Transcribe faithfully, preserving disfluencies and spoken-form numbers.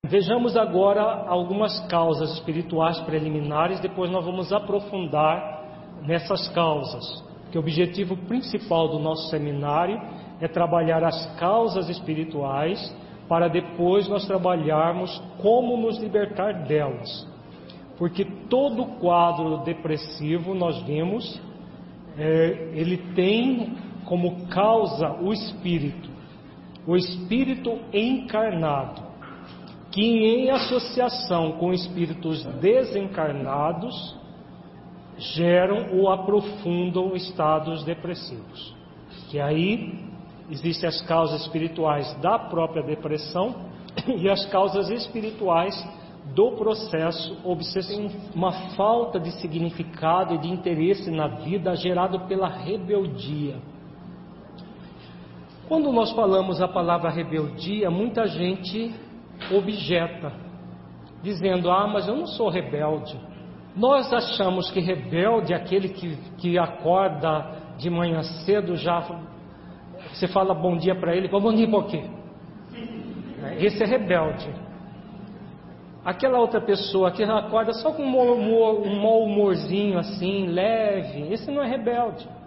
Vejamos agora algumas causas espirituais preliminares, depois nós vamos aprofundar nessas causas, que o objetivo principal do nosso seminário é trabalhar as causas espirituais, para depois nós trabalharmos como nos libertar delas. Porque todo quadro depressivo, nós vimos, é, ele tem como causa o espírito, o espírito encarnado, que em associação com espíritos desencarnados geram ou aprofundam estados depressivos. Que aí existem as causas espirituais da própria depressão e as causas espirituais do processo obsessivo, uma falta de significado e de interesse na vida gerado pela rebeldia. Quando nós falamos a palavra rebeldia, muita gente objeta, dizendo: ah, mas eu não sou rebelde. Nós achamos que rebelde é aquele que, que acorda de manhã cedo, já você fala bom dia para ele, bom dia por quê? Esse é rebelde. Aquela outra pessoa que acorda só com um mau humorzinho assim, leve, esse não é rebelde.